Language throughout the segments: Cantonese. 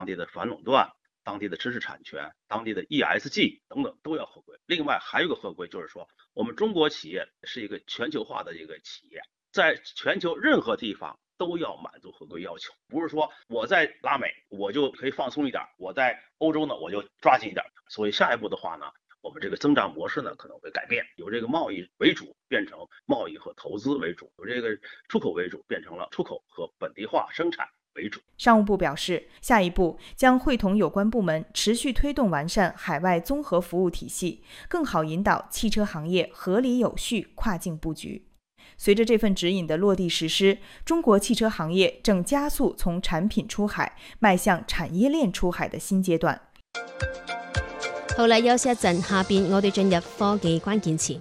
当地的反垄断、当地的知识产权、当地的 ESG 等等都要合规。另外还有一个合规，就是说我们中国企业是一个全球化的一个企业，在全球任何地方都要满足合规要求，不是说我在拉美我就可以放松一点，我在欧洲呢我就抓紧一点。所以下一步的话呢，我们这个增长模式呢可能会改变，由这个贸易为主变成贸易和投资为主，由这个出口为主变成了出口和本地化生产为主。 商务部表示，下一步将会同有关部门持续推动完善海外综合服务体系，更好引导汽车行业合理有序跨境布局。随着这份指引的落地實施，中國汽車行業正加速從產品出海邁向產業鏈出海的新階段。 好啦，休息一陣，下邊我哋進入科技關鍵詞。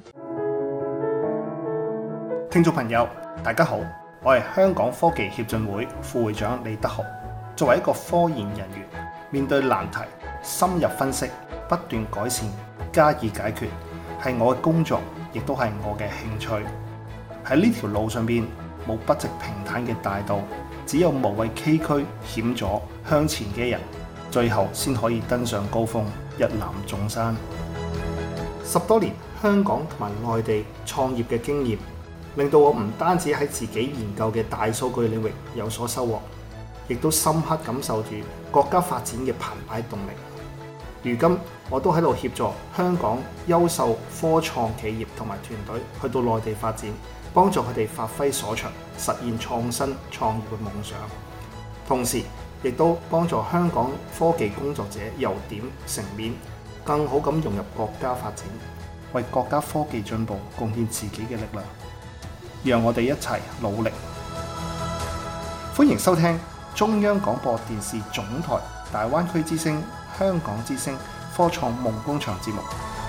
聽眾朋友，大家好，我係香港科技協進會副會長李德豪。作為一個科研人員，面對難題，深入分析，不斷改善，加以解決，係我嘅工作，亦都係我嘅興趣。喺呢條路上邊冇不直平坦嘅大道，只有無畏崎嶇險阻向前嘅人，最後先可以登上高峰，一覽眾山。10多年香港同埋內地創業嘅經驗，令到我唔單止喺自己研究嘅大數據領域有所收穫，亦都深刻感受住國家發展嘅澎湃動力。如今我都喺度協助香港優秀科創企業同埋團隊去到內地發展，幫助佢哋發揮所長，實現創新創業嘅夢想。同時亦都幫助香港科技工作者由點成面，更好咁融入國家發展，為國家科技進步貢獻自己嘅力量。讓我哋一齊努力。歡迎收聽中央廣播電視總台大灣區之聲香港之聲科創夢工場節目。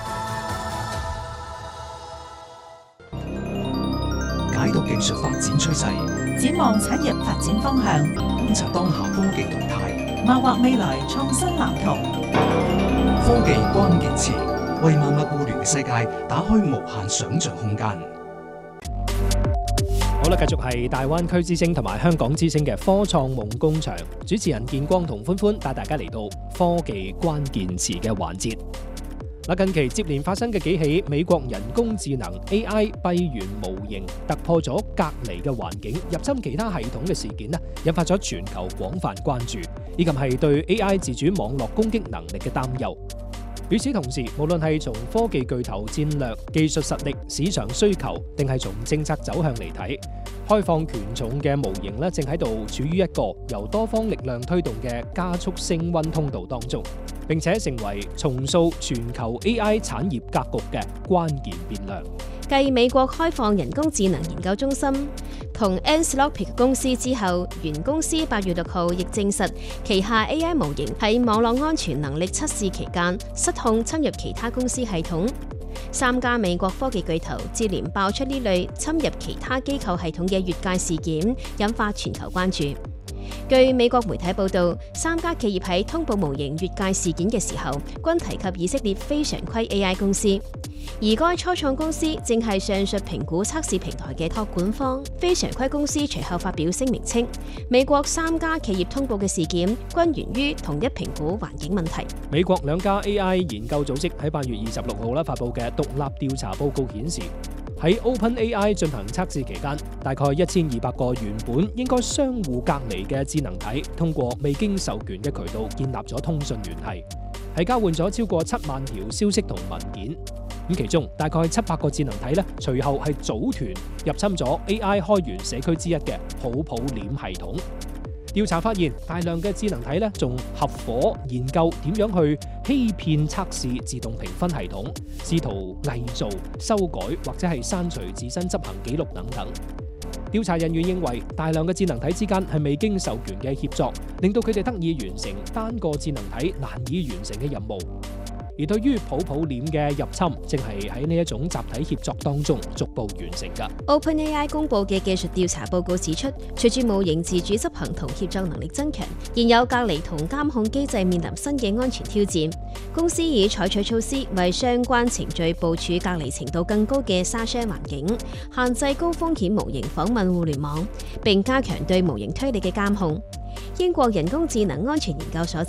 解讀技術發展趨勢， 展望產業發展方向， 觀察當下科技動態， 謀劃未來創新藍圖。 科技關鍵詞，為萬物互聯嘅世界打開無限想像空間。 好啦，繼續係大灣區之聲同埋香港之聲嘅科創夢工場，主持人建光同歡歡帶大家嚟到科技關鍵詞嘅環節。近期接連發生嘅幾起美國人工智能 AI 閉源模型突破咗隔離嘅環境，入侵其他系統嘅事件，引發咗全球廣泛關注，以及係對 AI 自主網絡攻擊能力嘅擔憂。與此同時，無論係從科技巨頭戰略、技術實力、市場需求，定係從政策走向嚟睇，開放權重嘅模型正喺度處於一個由多方力量推動嘅加速升溫通道當中，並且成為重塑全球 AI 產業格局嘅關鍵變量。 繼美國開放人工智能研究中心同 Anthropic 公司之後，原公司8月6號亦證實旗下 AI 模型喺網絡安全能力測試期間失控侵入其他公司系統。3家美國科技巨頭接連爆出呢類侵入其他機構系統嘅越界事件，引發全球關注。據美國媒體報道，3家企業喺通報模型越界事件嘅時候，均提及以色列非常規 AI 公司，而該初創公司正係上述評估測試平台嘅託管方。非常規公司隨後發表聲明稱，美國3家企業通報嘅事件均源於同一評估環境問題。 美國2家 AI 研究組織喺8月26號發布嘅獨立調查報告顯示，喺 OpenAI 進行測試期間，大概1200個原本應該相互隔離嘅智能體，通過未經授權嘅渠道建立咗通訊聯繫，係交換咗超過7萬條消息同文件。咁其中大概700個智能體隨後係組團入侵咗 AI 開源社區之一嘅泡泡鏈系統。調查發現，大量嘅智能體仲合夥研究點樣去欺騙測試自動評分系統，試圖偽造、修改或者係刪除自身執行記錄等等。調查人員認為，大量嘅智能體之間係未經授權嘅協作，令到佢哋得以完成單個智能體難以完成嘅任務。而對於泡泡鏈嘅入侵，正係喺呢一種集體協作當中逐步完成㗎。 OpenAI 公佈嘅技術調查報告指出，隨住模型自主執行同協作能力增強，現有隔離同監控機制面臨新嘅安全挑戰。公司已採取措施為相關程序部署隔離程度更高嘅沙箱環境，限制高風險模型訪問互聯網，並加強對模型推理嘅監控。英國人工智能安全研究所指